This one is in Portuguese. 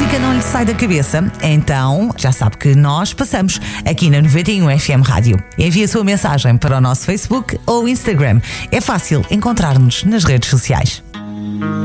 música não lhe sai da cabeça? Então, já sabe que nós passamos aqui na 91 FM Rádio. Envie a sua mensagem para o nosso Facebook ou Instagram. É fácil encontrar-nos nas redes sociais.